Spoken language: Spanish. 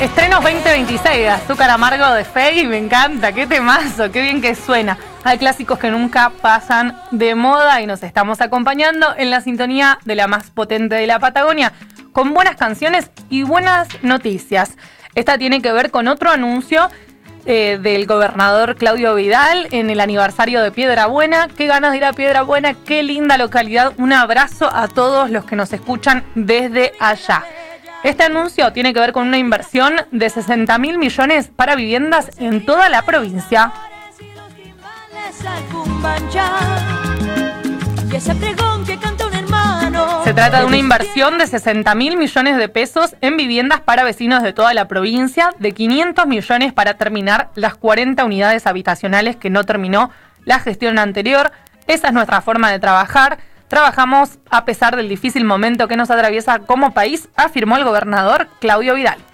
Estrenos 2026 de Azúcar Amargo de Feid, me encanta, qué temazo, qué bien que suena. Hay clásicos que nunca pasan de moda y nos estamos acompañando en la sintonía de la más potente de la Patagonia, con buenas canciones y buenas noticias. Esta tiene que ver con otro anuncio del gobernador Claudio Vidal en el aniversario de Piedrabuena. Qué ganas de ir a Piedrabuena, qué linda localidad. Un abrazo a todos los que nos escuchan desde allá. Este anuncio tiene que ver con una inversión de 60.000 millones para viviendas en toda la provincia. Se trata de una inversión de 60.000 millones de pesos en viviendas para vecinos de toda la provincia, de 500 millones para terminar las 40 unidades habitacionales que no terminó la gestión anterior. Esa es nuestra forma de trabajar. Trabajamos a pesar del difícil momento que nos atraviesa como país, afirmó el gobernador Claudio Vidal.